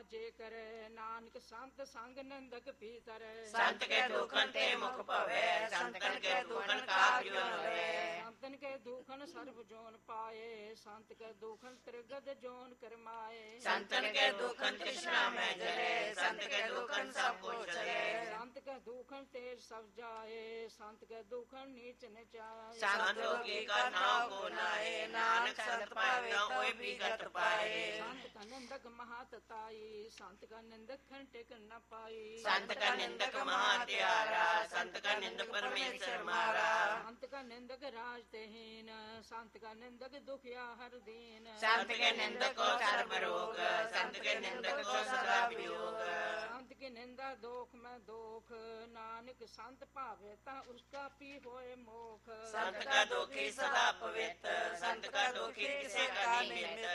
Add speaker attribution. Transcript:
Speaker 1: ਜੇ ਕਰੇ ਨਾਨਕ ਸੰਤ ਸੰਗ ਨਿੰਦਕ ਭੀਤਰ
Speaker 2: ਸੰਤ ਕੇ ਦੁਖਨ ਤੇ ਮੁਖ ਭਵੇ ਸੰਤਨ ਕੇ ਦੁਖਨ ਕਾਪ ਜੋ ਨਵੇ
Speaker 1: ਸੰਤਨ ਕੇ ਦੁਖਨ ਸਰਬ ਜੋਨ ਪਾਏ ਸੰਤ ਕੇ ਦੁਖਨ ਤ੍ਰਿਗਦ ਜੋਨ ਕਰਮਾਏ
Speaker 2: ਸੰਤਨ ਕੇ ਦੁਖਨ ਤ੍ਰਿਸ਼ਨਾ ਮੈਂ ਜਲੇ ਸੰਤ ਕੇ ਦੁਖਨ ਸਭ ਕੋ ਚਲੇ
Speaker 1: ਸੰਤ ਕੇ ਦੁਖਨ ਤੇਜ ਸਭ ਜਾਏ ਸੰਤ ਕੇ ਦੁਖਨ ਨੀਚ ਨਚਾਏ
Speaker 2: ਸੰਤ ਕੀ ਕਾ ਨਾਮ ਕੋ ਨਾਏ ਨਾਨਕ ਸੰਤ ਪਾਵੇ ਹੋਏ ਬਿਗਤ ਪਾਏ
Speaker 1: ਸੰਤ ਕਾ ਨਿੰਦਕ ਮਹਾਤਤਾਈ ਸੰਤ ਕਾ ਨਿੰਦਕ ਖੰ ਟਿਕ ਨ ਪਾਈ
Speaker 2: ਸੰਤ ਕਾ ਨਿੰਦਕ ਮਹਾਤਿਆਰਾ ਸੰਤ ਕਾ ਨਿੰਦਕ ਪਰਮੇਸ਼ਰ ਮਾਰਾ
Speaker 1: ਸੰਤ ਕਾ ਨਿੰਦਕ ਰਾਜ ਤਹੀਨ ਸੰਤ ਕਾ ਨਿੰਦਕ ਦੁਖਿਆ ਹਰ ਦੀਨ
Speaker 2: ਸੰਤ ਕੇ ਨਿੰਦਕ ਕੋ ਸਰਬ ਰੋਗ ਸੰਤ ਕੇ ਨਿੰਦਕ ਕੋ ਸਦਾ ਵਿਯੋਗ
Speaker 1: ਸੰਤ ਕੀ ਨਿੰਦਾ ਦੋਖ ਮੈਂ ਦੋਖ ਨਾਨਕ ਸੰਤ ਭਾਵੇ ਤਾਂ ਉਸਕਾ ਪੀ ਹੋਏ ਮੋਖ
Speaker 2: ਸੰਤ ਕਾ ਦੁਖੀ ਸਦਾ ਪਵਿੱਤ ਸੰਤ ਕਾ ਦੁਖੀ ਕਿਸੇ ਕਾ ਨਿਮਿਤ